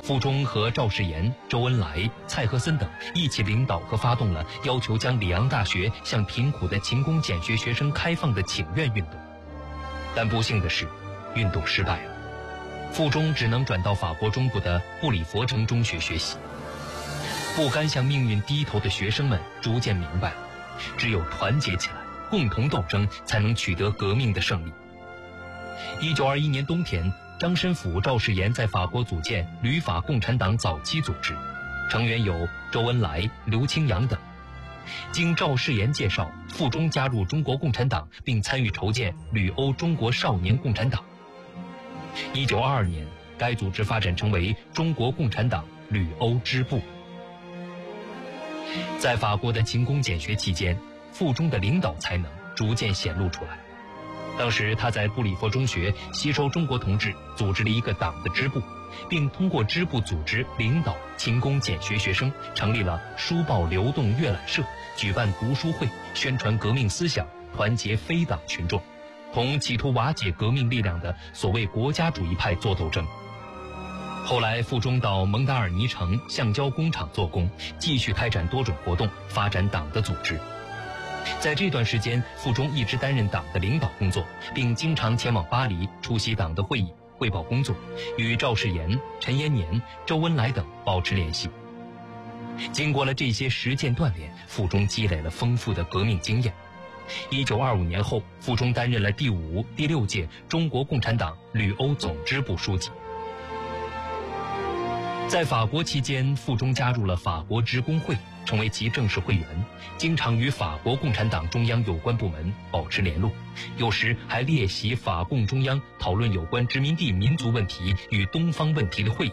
傅钟和赵世炎、周恩来、蔡和森等一起领导和发动了要求将里昂大学向贫苦的勤工俭学学生开放的请愿运动。但不幸的是，运动失败了，傅钟只能转到法国中部的布里佛城中学学习。不甘向命运低头的学生们逐渐明白了，只有团结起来，共同斗争，才能取得革命的胜利。1921年冬天，张申府、赵世炎在法国组建旅法共产党早期组织，成员有周恩来、刘清扬等。经赵世炎介绍，傅钟加入中国共产党，并参与筹建旅欧中国少年共产党。1922年，该组织发展成为中国共产党旅欧支部。在法国的勤工俭学期间，傅钟的领导才能逐渐显露出来。当时他在布里佛中学吸收中国同志，组织了一个党的支部，并通过支部组织领导勤工俭学学生，成立了书报流动阅览社，举办读书会，宣传革命思想，团结非党群众，同企图瓦解革命力量的所谓国家主义派作斗争。后来傅钟到蒙达尔尼城橡胶工厂做工，继续开展多种活动，发展党的组织。在这段时间，傅钟一直担任党的领导工作，并经常前往巴黎出席党的会议，汇报工作，与赵世炎、陈延年、周恩来等保持联系。经过了这些实践锻炼，傅钟积累了丰富的革命经验。1925年后，傅钟担任了第5、第6届中国共产党旅欧总支部书记。在法国期间，傅钟加入了法国职工会，成为其正式会员，经常与法国共产党中央有关部门保持联络，有时还列席法共中央讨论有关殖民地民族问题与东方问题的会议。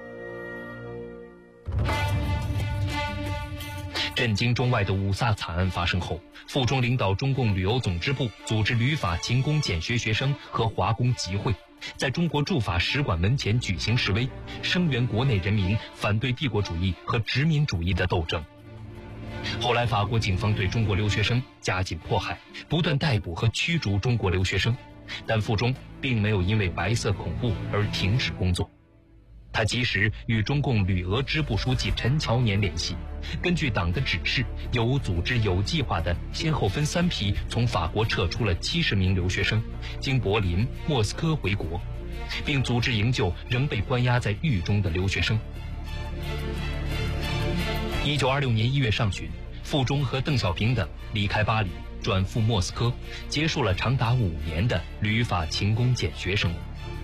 震惊中外的五卅惨案发生后，傅钟领导中共旅欧总支部组织旅法勤工俭学学生和华工集会，在中国驻法使馆门前举行示威，声援国内人民反对帝国主义和殖民主义的斗争。后来法国警方对中国留学生加紧迫害，不断逮捕和驱逐中国留学生，但傅钟并没有因为白色恐怖而停止工作。他及时与中共旅俄支部书记陈乔年联系，根据党的指示，有组织有计划地先后分3批从法国撤出了70名留学生，经柏林、莫斯科回国，并组织营救仍被关押在狱中的留学生。1926年1月上旬，傅钟和邓小平等离开巴黎，转赴莫斯科，结束了长达5年的旅法勤工俭学生活。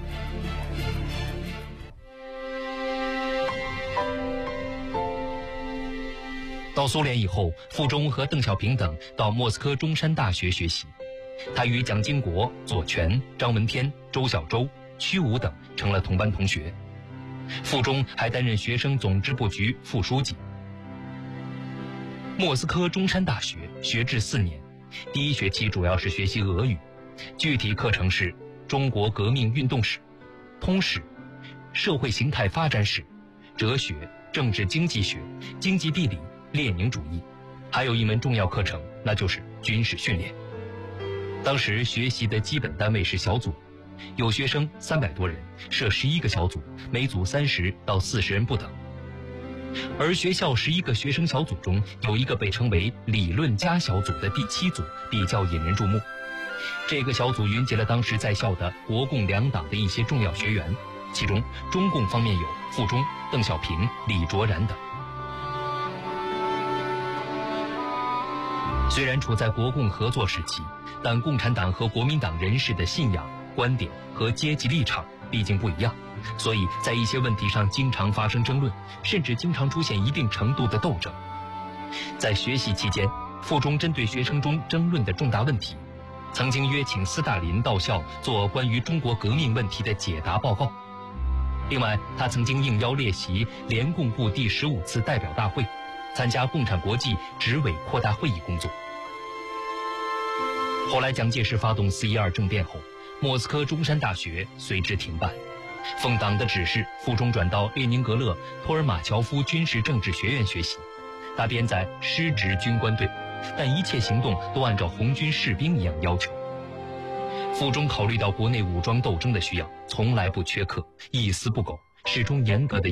到苏联以后，傅钟和邓小平等到莫斯科中山大学学习，他与蒋经国、左权、张闻天、周小舟、屈武等成了同班同学。傅钟还担任学生总支部局副书记。莫斯科中山大学学制4年，第1学期主要是学习俄语，具体课程是中国革命运动史、通史、社会形态发展史、哲学、政治经济学、经济地理、列宁主义，还有一门重要课程，那就是军事训练。当时学习的基本单位是小组，有学生300多人，设11个小组，每组30到40人不等。而学校11个学生小组中，有一个被称为理论家小组的第7组比较引人注目。这个小组云集了当时在校的国共两党的一些重要学员，其中中共方面有傅钟、邓小平、李卓然等。虽然处在国共合作时期，但共产党和国民党人士的信仰、观点和阶级立场毕竟不一样，所以在一些问题上经常发生争论，甚至经常出现一定程度的斗争。在学习期间，傅钟针对学生中争论的重大问题，曾经约请斯大林到校做关于中国革命问题的解答报告。另外，他曾经应邀列席联共部第15次代表大会，参加共产国际执委扩大会议工作。后来蒋介石发动4·12政变后，莫斯科中山大学随之停办。奉党的指示，傅钟转到列宁格勒托尔马乔夫军事政治学院学习。他编在师职军官队，但一切行动都按照红军士兵一样要求。傅钟考虑到国内武装斗争的需要，从来不缺课，一丝不苟，始终严格的